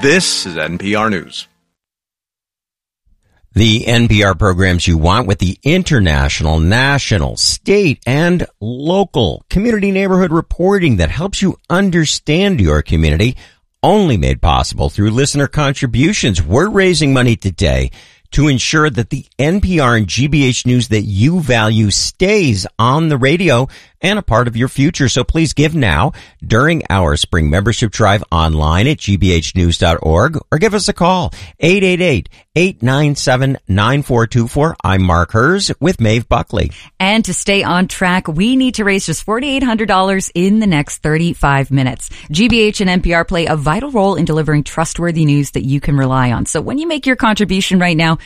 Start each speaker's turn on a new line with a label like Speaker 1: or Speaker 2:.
Speaker 1: This is NPR News.
Speaker 2: The NPR programs you want with the international, national, state, and local community neighborhood reporting that helps you understand your community, only made possible through listener contributions. We're raising money today to ensure that the NPR and GBH news that you value stays on the radio and a part of your future. So please give now during our spring membership drive online at gbhnews.org or give us a call, 888-897-9424. I'm Mark Hers with Maeve Buckley.
Speaker 3: And to stay on track, we need to raise just $4,800 in the next 35 minutes. GBH and NPR play a vital role in delivering trustworthy news that you can rely on. So when you make your contribution right now,